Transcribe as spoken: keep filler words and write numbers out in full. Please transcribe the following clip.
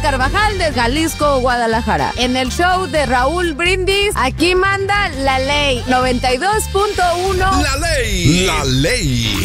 Carvajal de Jalisco, Guadalajara. En el show de Raúl Brindis, aquí manda la ley. noventa y dos punto uno. La ley. La ley.